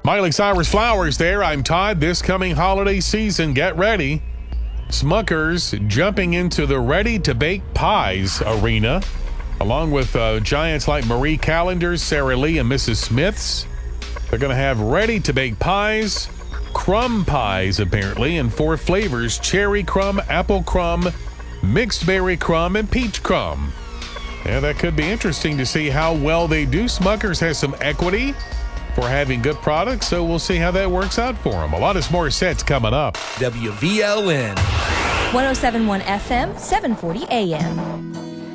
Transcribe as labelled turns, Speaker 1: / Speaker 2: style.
Speaker 1: Miley Cyrus Flowers there. I'm Todd. This coming holiday season, get ready. Smucker's jumping into the ready-to-bake pies arena, along with giants like Marie Callender's, Sara Lee, and Mrs. Smith's. They're going to have ready-to-bake pies, crumb pies, apparently, in 4 flavors: cherry crumb, apple crumb, mixed berry crumb, and peach crumb. Yeah, that could be interesting to see how well they do. Smucker's has some equity for having good products, so we'll see how that works out for them. A lot of more sets coming up.
Speaker 2: WVLN
Speaker 3: 107.1 FM, 740 AM.